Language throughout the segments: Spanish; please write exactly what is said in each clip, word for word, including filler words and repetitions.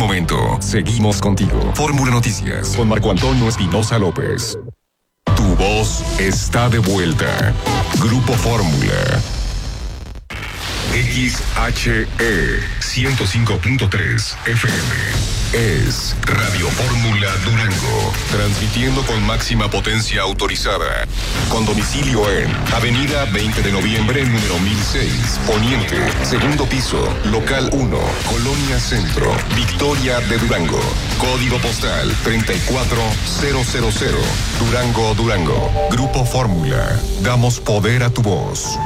momento. Seguimos contigo. Fórmula Noticias con Marco Antonio Espinosa López. Tu voz está de vuelta. Grupo Fórmula. X H E ciento cinco punto tres F M es Radio Fórmula Durango, transmitiendo con máxima potencia autorizada, con domicilio en Avenida veinte de noviembre, número mil seis, Poniente, segundo piso, local uno, Colonia Centro, Victoria de Durango, código postal treinta y cuatro mil, Durango, Durango. Grupo Fórmula, damos poder a tu voz.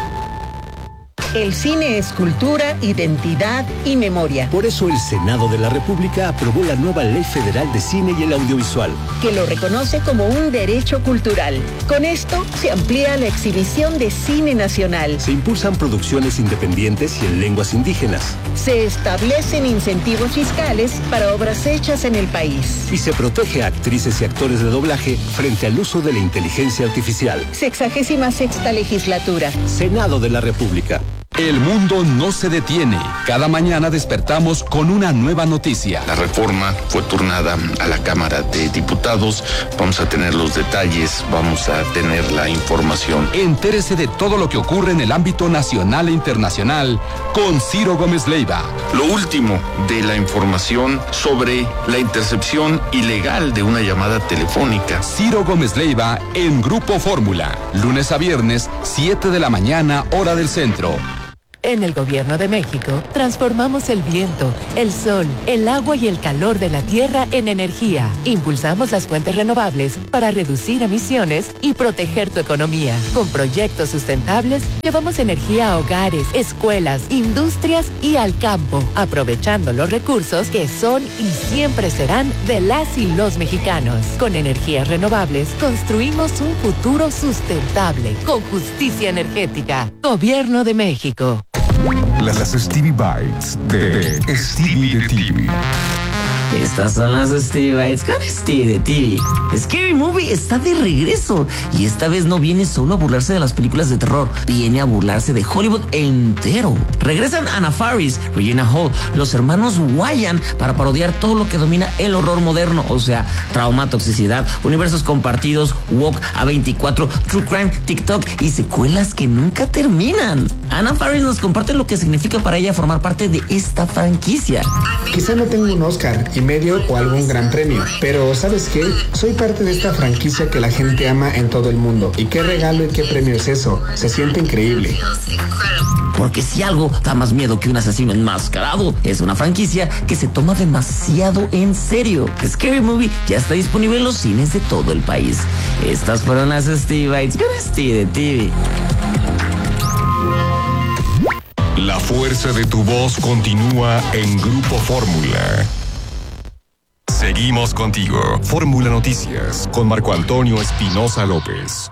El cine es cultura, identidad y memoria. Por eso el Senado de la República aprobó la nueva Ley Federal de Cine y el Audiovisual, que lo reconoce como un derecho cultural. Con esto se amplía la exhibición de cine nacional. Se impulsan producciones independientes y en lenguas indígenas. Se establecen incentivos fiscales para obras hechas en el país. Y se protege a actrices y actores de doblaje frente al uso de la inteligencia artificial. Sexagésima sexta legislatura. Senado de la República. El mundo no se detiene. Cada mañana despertamos con una nueva noticia. La reforma fue turnada a la Cámara de Diputados. Vamos a tener los detalles, vamos a tener la información. Entérese de todo lo que ocurre en el ámbito nacional e internacional con Ciro Gómez Leiva. Lo último de la información sobre la intercepción ilegal de una llamada telefónica. Ciro Gómez Leiva en Grupo Fórmula. Lunes a viernes, siete de la mañana, hora del centro. En el Gobierno de México, transformamos el viento, el sol, el agua y el calor de la tierra en energía. Impulsamos las fuentes renovables para reducir emisiones y proteger tu economía. Con proyectos sustentables, llevamos energía a hogares, escuelas, industrias y al campo, aprovechando los recursos que son y siempre serán de las y los mexicanos. Con energías renovables, construimos un futuro sustentable, con justicia energética. Gobierno de México. Las, las Stevie Bites de, de Stevie de T V. Estas son las Stevie Bites con Stevie de T V. Scary Movie está de regreso y esta vez no viene solo a burlarse de las películas de terror, viene a burlarse de Hollywood entero. Regresan Anna Faris, Regina Hall, los hermanos Wyan para parodiar todo lo que domina el horror moderno, o sea, trauma, toxicidad, universos compartidos, woke, A veinticuatro, true crime, TikTok y secuelas que nunca terminan. Anna Faris nos comparte lo que significa para ella formar parte de esta franquicia. Quizá no tengo un Oscar y medio o algún gran premio, pero ¿sabes qué? Soy parte de esta franquicia que la gente ama en todo el mundo. Y qué regalo y qué premio es eso. Se siente increíble. Porque si algo da más miedo que un asesino enmascarado, es una franquicia que se toma demasiado en serio. Scary Movie ya está disponible en los cines de todo el país. Estas fueron las Stevie Bites con Stevie de T V. La fuerza de tu voz continúa en Grupo Fórmula. Seguimos contigo. Fórmula Noticias con Marco Antonio Espinosa López.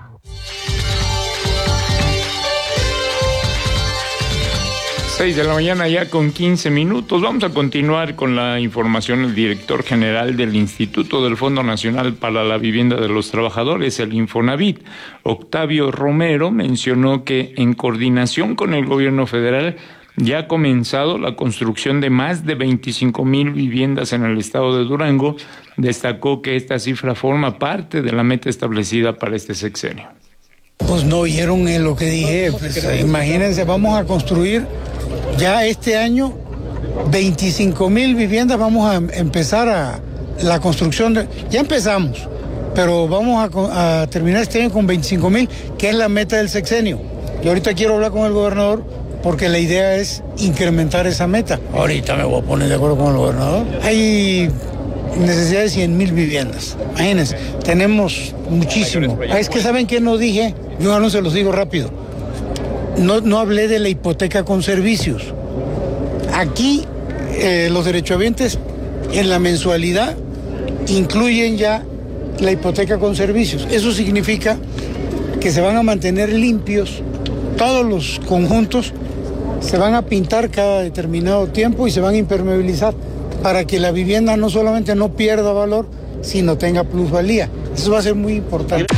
seis de la mañana ya con quince minutos. Vamos a continuar con la información. El director general del Instituto del Fondo Nacional para la Vivienda de los Trabajadores, el Infonavit, Octavio Romero, mencionó que en coordinación con el gobierno federal ya ha comenzado la construcción de más de veinticinco mil viviendas en el estado de Durango. Destacó que esta cifra forma parte de la meta establecida para este sexenio. Pues no oyeron en lo que dije. Pues, imagínense, vamos a construir ya este año veinticinco mil viviendas. Vamos a empezar a la construcción. De, ya empezamos, pero vamos a, a terminar este año con veinticinco mil, que es la meta del sexenio. Y ahorita quiero hablar con el gobernador porque la idea es incrementar esa meta. Ahorita me voy a poner de acuerdo con el gobernador. Hay necesidad de cien mil viviendas. Imagínense, tenemos muchísimo. Es que ¿saben qué no dije? Yo no se los digo rápido. No, no hablé de la hipoteca con servicios. Aquí eh, los derechohabientes en la mensualidad incluyen ya la hipoteca con servicios. Eso significa que se van a mantener limpios todos los conjuntos, se van a pintar cada determinado tiempo y se van a impermeabilizar para que la vivienda no solamente no pierda valor, sino tenga plusvalía. Eso va a ser muy importante.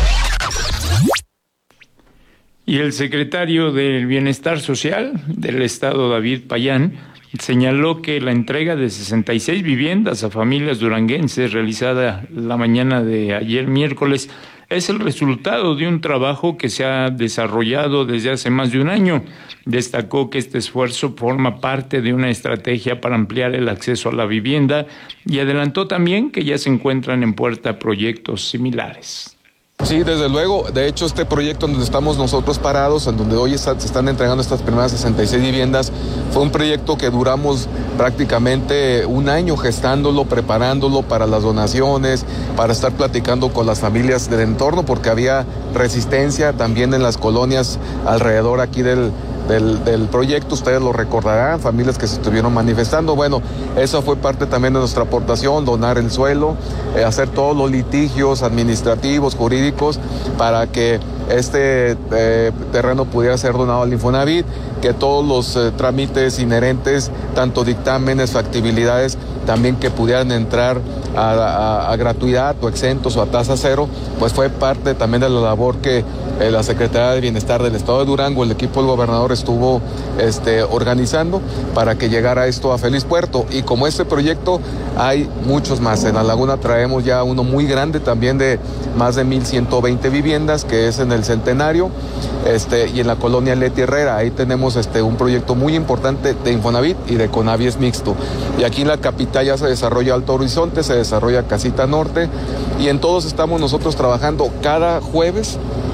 Y el secretario del Bienestar Social del Estado, David Payán, señaló que la entrega de sesenta y seis viviendas a familias duranguenses realizada la mañana de ayer miércoles es el resultado de un trabajo que se ha desarrollado desde hace más de un año. Destacó que este esfuerzo forma parte de una estrategia para ampliar el acceso a la vivienda y adelantó también que ya se encuentran en puerta proyectos similares. Sí, desde luego. De hecho, este proyecto en donde estamos nosotros parados, en donde hoy está, se están entregando estas primeras sesenta y seis viviendas, fue un proyecto que duramos prácticamente un año gestándolo, preparándolo para las donaciones, para estar platicando con las familias del entorno, porque había resistencia también en las colonias alrededor aquí del... Del, del proyecto, ustedes lo recordarán, familias que se estuvieron manifestando. Bueno, eso fue parte también de nuestra aportación, donar el suelo, eh, hacer todos los litigios administrativos, jurídicos, para que este eh, terreno pudiera ser donado al Infonavit, que todos los eh, trámites inherentes, tanto dictámenes, factibilidades, también que pudieran entrar a, a, a gratuidad o exentos o a tasa cero, pues fue parte también de la labor que eh, la Secretaría de Bienestar del Estado de Durango, el equipo del gobernador estuvo este, organizando para que llegara esto a Feliz Puerto. Y como este proyecto hay muchos más. En la laguna traemos ya uno muy grande también de más de mil ciento veinte viviendas, que es en el Centenario, este, y en la colonia Leti Herrera. Ahí tenemos este, un proyecto muy importante de Infonavit y de Conavi es mixto. Y aquí en la capital ya se desarrolla Alto Horizonte, se desarrolla Casita Norte, y en todos estamos nosotros trabajando cada jueves.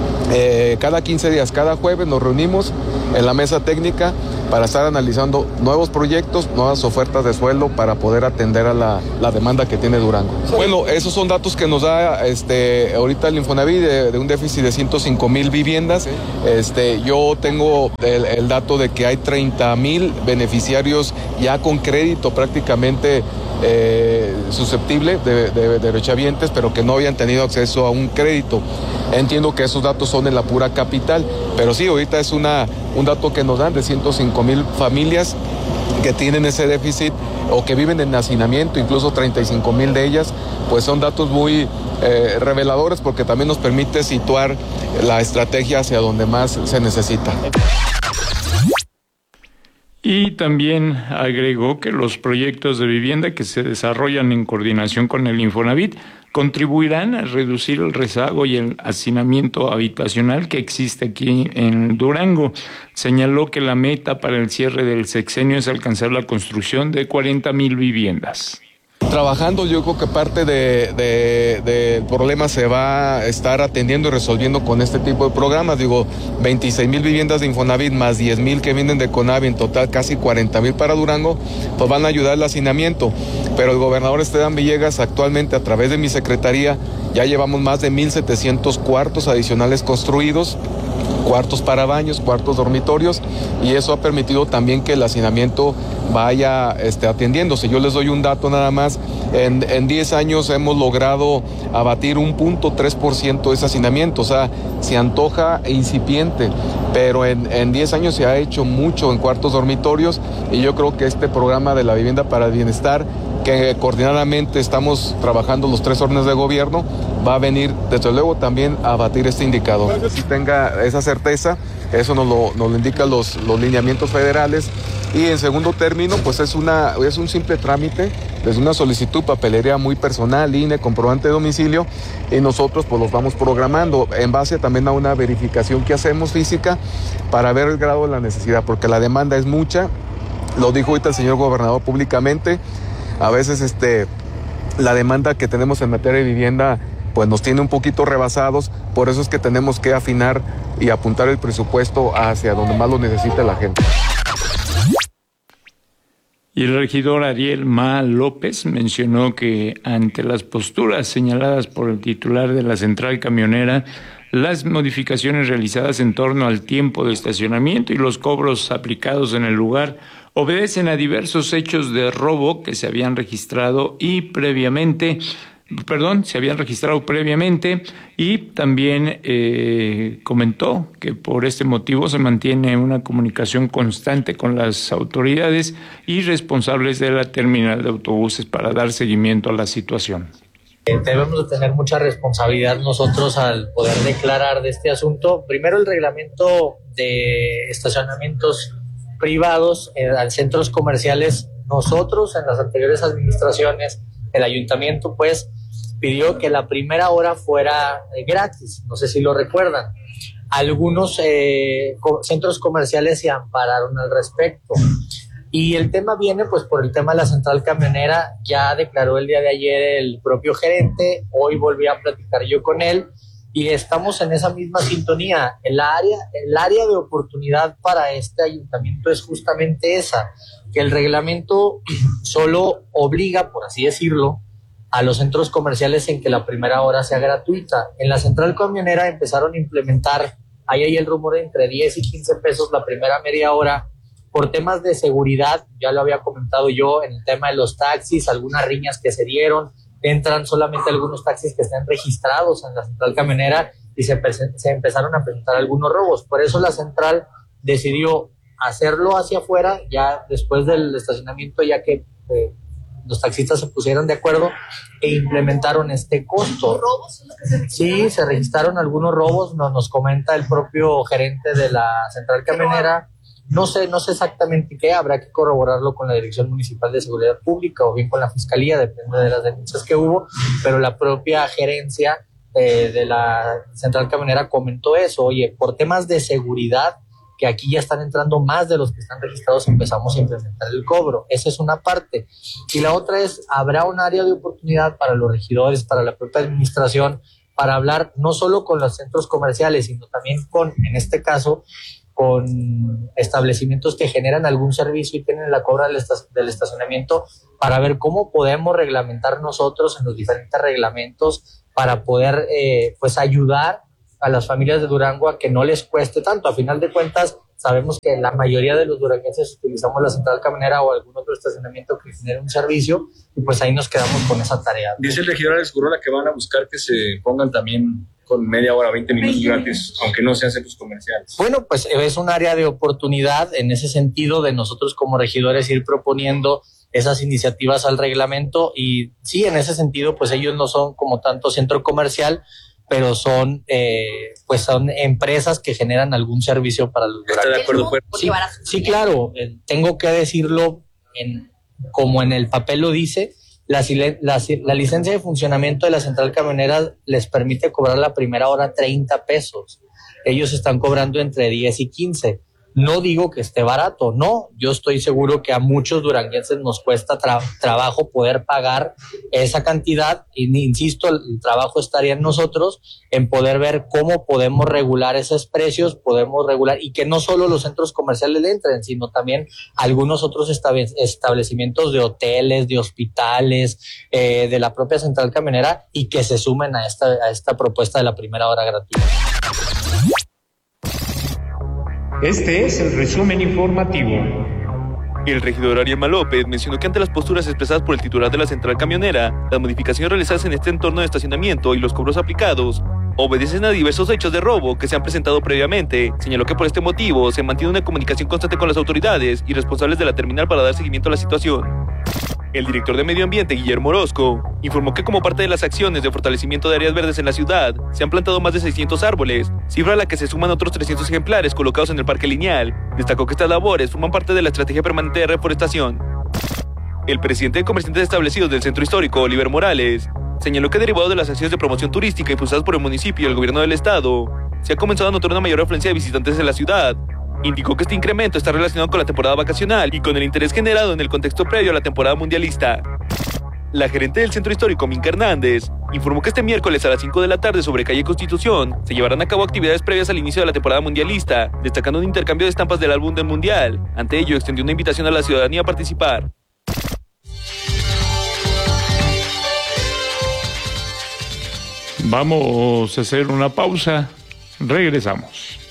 Eh, cada quince días, cada jueves nos reunimos en la mesa técnica para estar analizando nuevos proyectos, nuevas ofertas de suelo para poder atender a la, la demanda que tiene Durango. Bueno, esos son datos que nos da este, ahorita el Infonavit de, de un déficit de ciento cinco mil viviendas. Este, yo tengo el, el dato de que hay treinta mil beneficiarios ya con crédito prácticamente Eh, susceptible de, de, de derechohabientes, pero que no habían tenido acceso a un crédito. Entiendo que esos datos son en la pura capital, pero sí, ahorita es una, un dato que nos dan de ciento cinco mil familias que tienen ese déficit o que viven en hacinamiento, incluso treinta y cinco mil de ellas, pues son datos muy eh, reveladores, porque también nos permite situar la estrategia hacia donde más se necesita. Y también agregó que los proyectos de vivienda que se desarrollan en coordinación con el Infonavit contribuirán a reducir el rezago y el hacinamiento habitacional que existe aquí en Durango. Señaló que la meta para el cierre del sexenio es alcanzar la construcción de cuarenta mil viviendas. Trabajando, yo creo que parte de, de, de problema se va a estar atendiendo y resolviendo con este tipo de programas. Digo, veintiséis mil viviendas de Infonavit más diez mil que vienen de Conavi, en total casi cuarenta mil para Durango, pues van a ayudar al hacinamiento. Pero el gobernador Esteban Villegas, actualmente a través de mi secretaría, ya llevamos más de mil setecientos cuartos adicionales construidos, cuartos para baños, cuartos dormitorios, y eso ha permitido también que el hacinamiento vaya este, atendiéndose. Yo les doy un dato nada más, en, en diez años hemos logrado abatir un punto tres por ciento de ese hacinamiento, o sea, se antoja incipiente, pero en, en diez años se ha hecho mucho en cuartos dormitorios, y yo creo que este programa de la vivienda para el bienestar, que coordinadamente estamos trabajando los tres órdenes de gobierno, va a venir desde luego también a batir este indicador. Si tenga esa certeza, eso nos lo, nos lo indican los, los lineamientos federales. Y en segundo término, pues es, una, es un simple trámite, es una solicitud, papelería muy personal, I N E, comprobante de domicilio, y nosotros pues los vamos programando en base también a una verificación que hacemos física para ver el grado de la necesidad, porque la demanda es mucha, lo dijo ahorita el señor gobernador públicamente. A veces este, la demanda que tenemos en materia de vivienda pues nos tiene un poquito rebasados, por eso es que tenemos que afinar y apuntar el presupuesto hacia donde más lo necesita la gente. Y el regidor Ariel Ma López mencionó que ante las posturas señaladas por el titular de la central camionera, las modificaciones realizadas en torno al tiempo de estacionamiento y los cobros aplicados en el lugar obedecen a diversos hechos de robo que se habían registrado y previamente, perdón, se habían registrado previamente, y también eh, comentó que por este motivo se mantiene una comunicación constante con las autoridades y responsables de la terminal de autobuses para dar seguimiento a la situación. Debemos de tener mucha responsabilidad nosotros al poder declarar de este asunto. Primero, el reglamento de estacionamientos privados, en centros comerciales. Nosotros, en las anteriores administraciones, el ayuntamiento, pues, pidió que la primera hora fuera eh, gratis. No sé si lo recuerdan. Algunos eh, co- centros comerciales se ampararon al respecto. Y el tema viene, pues, por el tema de la central camionera. Ya declaró el día de ayer el propio gerente. Hoy volví a platicar yo con él. Y estamos en esa misma sintonía. El área, el área de oportunidad para este ayuntamiento es justamente esa, que el reglamento solo obliga, por así decirlo, a los centros comerciales en que la primera hora sea gratuita. En la central camionera empezaron a implementar, ahí hay el rumor de entre diez y quince pesos la primera media hora, por temas de seguridad. Ya lo había comentado yo en el tema de los taxis, algunas riñas que se dieron. Entran solamente algunos taxis que están registrados en la central camionera y se, se empezaron a presentar algunos robos. Por eso la central decidió hacerlo hacia afuera, ya después del estacionamiento, ya que eh, los taxistas se pusieron de acuerdo e implementaron este costo. ¿Robos? Sí, se registraron algunos robos, nos, nos comenta el propio gerente de la central camionera. No sé, no sé exactamente qué, habrá que corroborarlo con la Dirección Municipal de Seguridad Pública o bien con la Fiscalía, depende de las denuncias que hubo, pero la propia gerencia eh, de la central camionera comentó eso. Oye, por temas de seguridad, que aquí ya están entrando más de los que están registrados, empezamos a implementar el cobro. Esa es una parte. Y la otra es, habrá un área de oportunidad para los regidores, para la propia administración, para hablar no solo con los centros comerciales, sino también con, en este caso, con establecimientos que generan algún servicio y tienen la cobra del, esta- del estacionamiento, para ver cómo podemos reglamentar nosotros en los diferentes reglamentos para poder eh, pues ayudar a las familias de Durango a que no les cueste tanto. A final de cuentas, sabemos que la mayoría de los duranguenses utilizamos la central camionera o algún otro estacionamiento que genere un servicio, y pues ahí nos quedamos con esa tarea. Dice el regidor Alex Gurrola que van a buscar que se pongan también con media hora, veinte minutos gratis, aunque no sean centros comerciales. Bueno, pues es un área de oportunidad en ese sentido de nosotros como regidores ir proponiendo esas iniciativas al reglamento, y sí, en ese sentido, pues ellos no son como tanto centro comercial, pero son eh, pues son empresas que generan algún servicio para los ¿Está de acuerdo? Sí, sí, claro, eh, tengo que decirlo en, como en el papel lo dice. La, la, la licencia de funcionamiento de la central camionera les permite cobrar la primera hora treinta pesos. Ellos están cobrando entre diez y quince. No digo que esté barato, no. Yo estoy seguro que a muchos duranguenses nos cuesta tra- trabajo poder pagar esa cantidad. Y insisto, el, el trabajo estaría en nosotros, en poder ver cómo podemos regular esos precios, podemos regular, y que no solo los centros comerciales le entren, sino también algunos otros estabe- establecimientos de hoteles, de hospitales, eh, de la propia central camionera, y que se sumen a esta, a esta propuesta de la primera hora gratuita. Este es el resumen informativo. El regidor Ariema López mencionó que ante las posturas expresadas por el titular de la central camionera, las modificaciones realizadas en este entorno de estacionamiento y los cobros aplicados obedecen a diversos hechos de robo que se han presentado previamente. Señaló que por este motivo se mantiene una comunicación constante con las autoridades y responsables de la terminal para dar seguimiento a la situación. El director de Medio Ambiente, Guillermo Orozco, informó que como parte de las acciones de fortalecimiento de áreas verdes en la ciudad, se han plantado más de seiscientos árboles, cifra a la que se suman otros trescientos ejemplares colocados en el Parque Lineal. Destacó que estas labores forman parte de la estrategia permanente de reforestación. El presidente de comerciantes establecidos del Centro Histórico, Oliver Morales, señaló que derivado de las acciones de promoción turística impulsadas por el municipio y el gobierno del estado, se ha comenzado a notar una mayor afluencia de visitantes en la ciudad. Indicó que este incremento está relacionado con la temporada vacacional y con el interés generado en el contexto previo a la temporada mundialista. La gerente del Centro Histórico, Minka Hernández, informó que este miércoles a las cinco de la tarde sobre calle Constitución se llevarán a cabo actividades previas al inicio de la temporada mundialista, destacando un intercambio de estampas del álbum del Mundial. Ante ello, extendió una invitación a la ciudadanía a participar. Vamos a hacer una pausa. Regresamos.